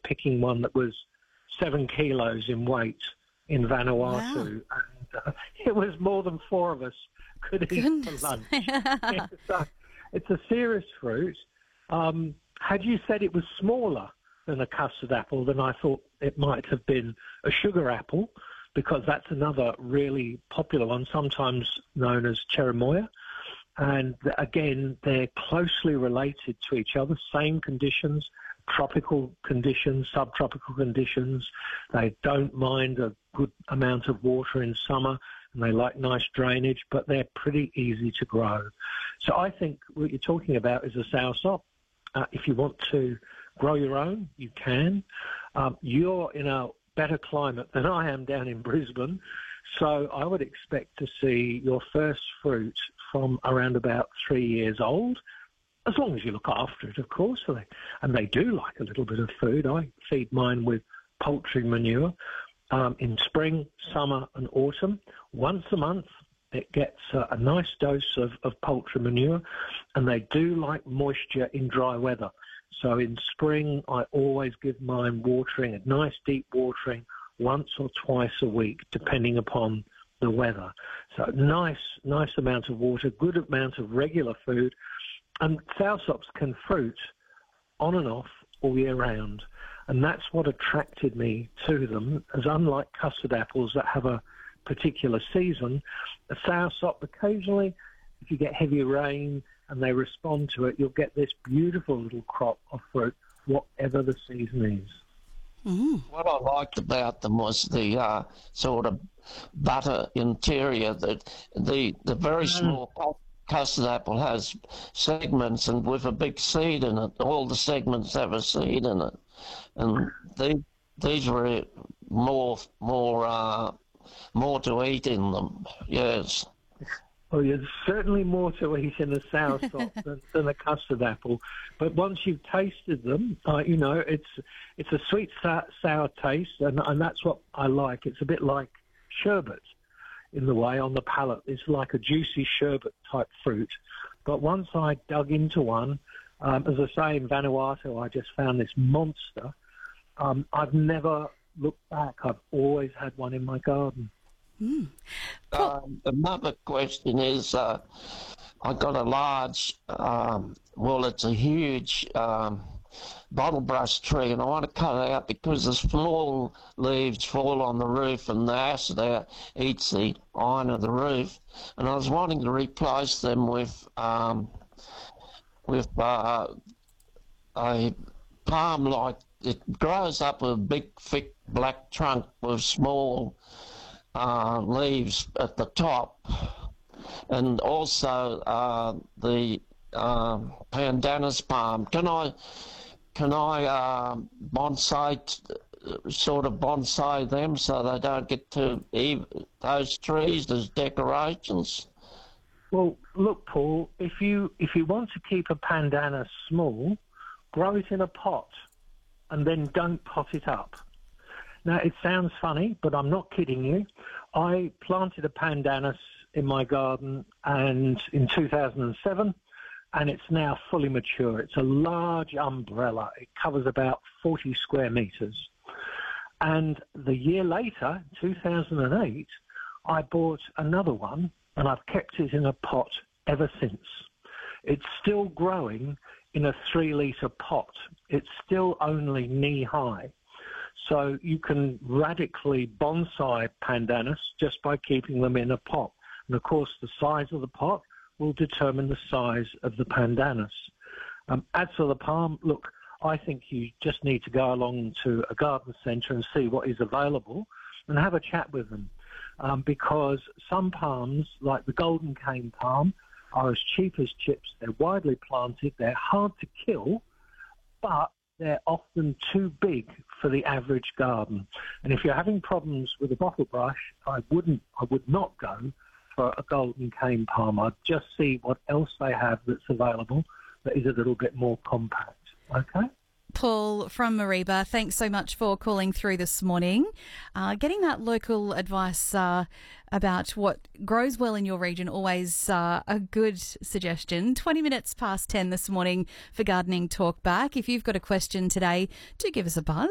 picking one that was 7 kilos in weight in Vanuatu. Wow. And it was more than 4 of us could eat for lunch. It's a serious fruit. Had you said it was smaller than a custard apple, then I thought it might have been a sugar apple, because that's another really popular one, sometimes known as cherimoya. And again, they're closely related to each other, same conditions, tropical conditions, subtropical conditions. They don't mind a good amount of water in summer, and they like nice drainage, but they're pretty easy to grow. So I think what you're talking about is a soursop. If you want to grow your own, you can. You're in a better climate than I am down in Brisbane, so I would expect to see your first fruit from around about 3 years old, as long as you look after it, of course. And they do like a little bit of food. I feed mine with poultry manure in spring, summer and autumn. Once a month, it gets a nice dose of poultry manure, and they do like moisture in dry weather. So in spring, I always give mine watering, a nice deep watering, once or twice a week, depending upon the weather. So nice amount of water, good amount of regular food. And soursops can fruit on and off all year round. And that's what attracted me to them, as unlike custard apples that have a particular season, a soursop occasionally, if you get heavy rain and they respond to it, you'll get this beautiful little crop of fruit, whatever the season is. Mm. What I liked about them was the sort of butter interior. That the very small custard apple has segments, and with a big seed in it, all the segments have a seed in it, and these were more to eat in them. Yes. Well, there's certainly more to eat in a soursop than a custard apple. But once you've tasted them, it's a sweet, sour taste, and that's what I like. It's a bit like sherbet in the way on the palate. It's like a juicy sherbet type fruit. But once I dug into one, as I say, in Vanuatu, I just found this monster. I've never looked back. I've always had one in my garden. Mm. Another question is, I got a large, it's a huge bottle brush tree, and I want to cut it out because the small leaves fall on the roof and the acid eats the iron of the roof. And I was wanting to replace them with a palm, like it grows up with a big, thick black trunk with small leaves at the top, and also the pandanus palm. Can I bonsai them so they don't get too those trees as decorations? Well, look, Paul, if you want to keep a pandanus small, grow it in a pot and then don't pot it up. Now, it sounds funny, but I'm not kidding you. I planted a pandanus in my garden and in 2007, and it's now fully mature. It's a large umbrella. It covers about 40 square metres. And the year later, 2008, I bought another one, and I've kept it in a pot ever since. It's still growing in a 3-litre pot. It's still only knee-high. So you can radically bonsai pandanus just by keeping them in a pot. And, of course, the size of the pot will determine the size of the pandanus. As for the palm, look, I think you just need to go along to a garden centre and see what is available and have a chat with them. Because some palms, like the golden cane palm, are as cheap as chips. They're widely planted. They're hard to kill, but they're often too big for the average garden. And if you're having problems with a bottle brush, I would not go for a golden cane palm. I'd just see what else they have that's available that is a little bit more compact. Okay? Paul from Mareeba, thanks so much for calling through this morning. Getting that local advice about what grows well in your region, always a good suggestion. 20 minutes past 10 this morning for Gardening Talk Back. If you've got a question today, do give us a buzz.